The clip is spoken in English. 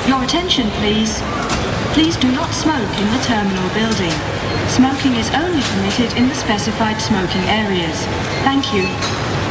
Your attention, please. Please do not smoke in the terminal building. Smoking is only permitted in the specified smoking areas. Thank you.